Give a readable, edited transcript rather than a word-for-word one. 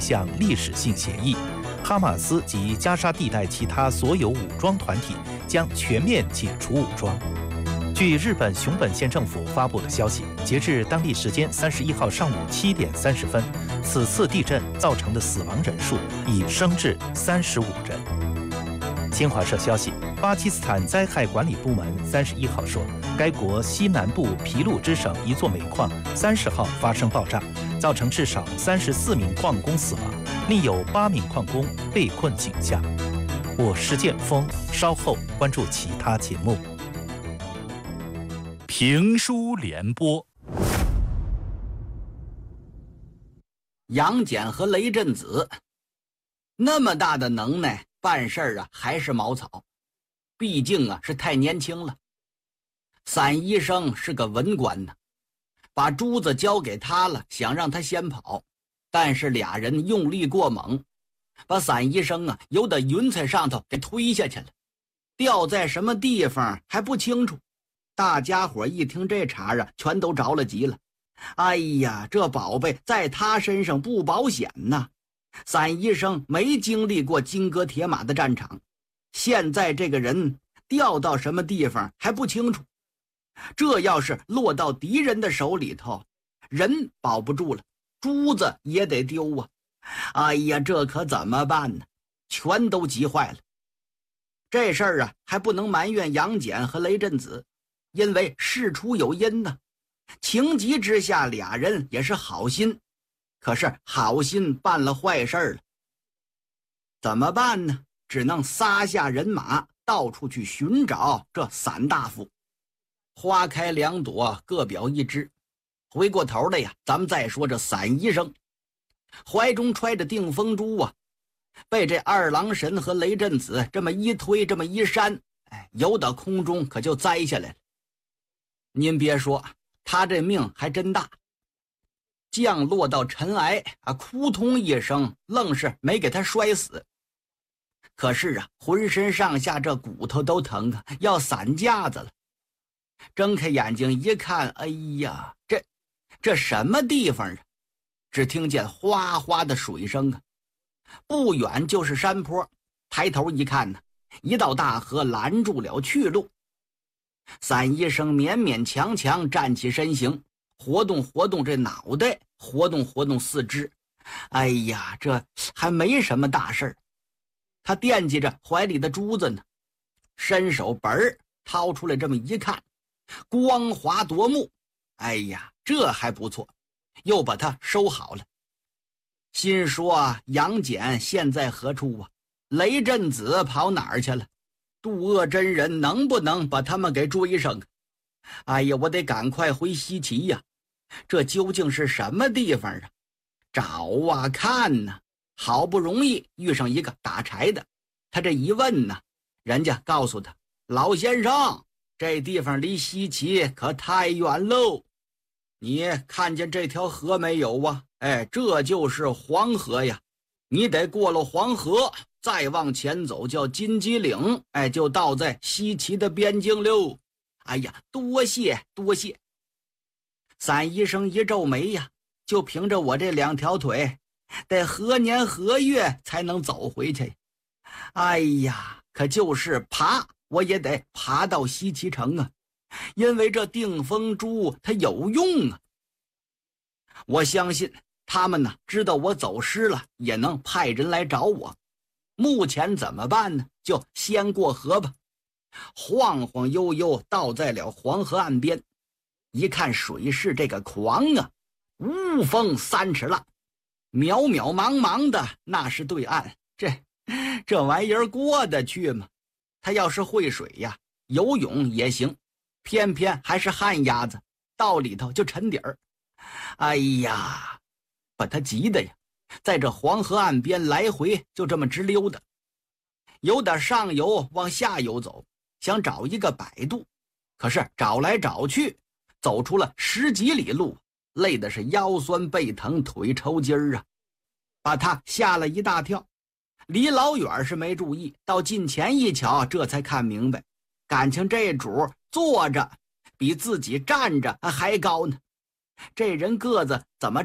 项历史性协议，哈马斯及加沙地带其他所有武装团体将全面解除武装。据日本熊本县政府发布的消息，截至当地时间31号上午7点30分，此次地震造成的死亡人数已升至35人。新华社消息，巴基斯坦灾害管理部门31号说，该国西南部皮鲁支省一座煤矿30号发生爆炸，造成至少34名矿工死亡，另有8名矿工被困井下。我是剑锋，稍后关注其他节目。 评书联播， 杨戬和雷震子那么大的能耐，办事儿还是茅草，毕竟是太年轻了。散医生是个文官呢，把珠子交给他了，想让他先跑，但是俩人用力过猛，把散医生由得云彩上头给推下去了，掉在什么地方还不清楚。大家伙一听这茬全都着了急了。哎呀，这宝贝在他身上不保险呐！散医生没经历过金戈铁马的战场，现在这个人掉到什么地方还不清楚。这要是落到敌人的手里头，人保不住了，珠子也得丢啊！哎呀，这可怎么办呢？全都急坏了。这事儿还不能埋怨杨戬和雷震子，因为事出有因呢。情急之下，俩人也是好心，可是好心办了坏事了。怎么办呢？只能撒下人马，到处去寻找这散大夫。花开两朵，各表一枝。回过头来呀，咱们再说这散医生，怀中揣着定风珠被这二郎神和雷震子这么一推，这么一扇，游到空中可就栽下来了。您别说，他这命还真大，降落到尘埃扑通一声，愣是没给他摔死。可是浑身上下这骨头都疼要散架子了。睁开眼睛一看，哎呀，这什么地方只听见哗哗的水声不远就是山坡，抬头一看一道大河拦住了去路。散医生勉勉强强站起身形，活动活动这脑袋，活动活动四肢。哎呀，这还没什么大事儿。他惦记着怀里的珠子呢，伸手本儿掏出来，这么一看，光滑夺目。哎呀，这还不错，又把它收好了。心说杨戬现在何处雷震子跑哪儿去了？渡恶真人能不能把他们给追上？哎呀，我得赶快回西岐呀！这究竟是什么地方找看呢，好不容易遇上一个打柴的，他这一问呢，人家告诉他，老先生，这地方离西岐可太远喽。你看见这条河没有这就是黄河呀，你得过了黄河，再往前走叫金鸡岭，就到在西岐的边境喽。哎呀，多谢多谢。散医生一皱眉呀，就凭着我这两条腿，得何年何月才能走回去？哎呀，可就是爬，我也得爬到西岐城因为这定风珠它有用我相信他们知道我走失了，也能派人来找我。目前怎么办呢？就先过河吧。晃晃悠悠到在了黄河岸边，一看水势这个狂无风3尺浪，渺渺茫茫的那是对岸。这玩意儿过得去吗？他要是会水呀，游泳也行，偏偏还是旱鸭子，到里头就沉底儿。哎呀，把他急的呀，在这黄河岸边来回就这么直溜达，由打上游往下游走，想找一个摆渡，可是找来找去，走出了10几里路，累的是腰酸背疼，腿抽筋儿把他吓了一大跳。离老远是没注意，到近前一瞧，这才看明白，感情这主坐着比自己站着还高呢。这人个子怎么